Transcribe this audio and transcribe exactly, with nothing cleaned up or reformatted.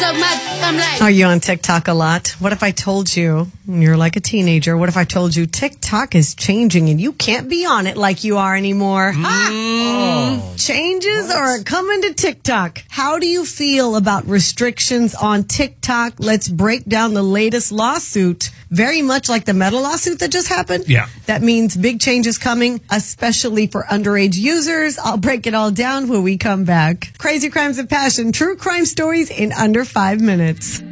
suck my I'm like. Are you on TikTok a lot? What if I told you, when you're like a teenager, what if I told you TikTok is changing and you can't be on it like you are anymore? Mm. Ha! Oh. Changes are coming to TikTok. How do you feel about restrictions on TikTok? Let's break down the latest lawsuit. Very much like the Meta lawsuit that just happened. Yeah. That means big changes coming, especially for underage users. I'll break it all down when we come back. Crazy Crimes of Passion, true crime stories in under five minutes.